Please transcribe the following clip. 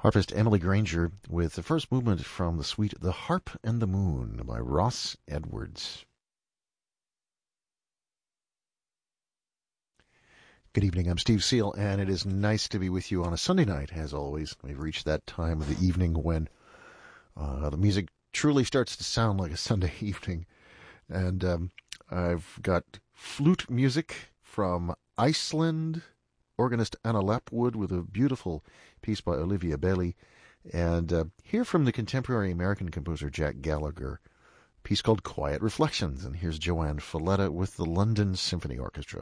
Harpist Emily Granger with the first movement from the suite The Harp and the Moon by Ross Edwards. Good evening, I'm Steve Seal, and it is nice to be with you on a Sunday night, as always. We've reached that time of the evening when the music truly starts to sound like a Sunday evening. And I've got flute music from Iceland, organist Anna Lapwood with a beautiful piece by Olivia Bailey, and hear from the contemporary American composer Jack Gallagher, a piece called Quiet Reflections. And here's Joanne Falletta with the London Symphony Orchestra.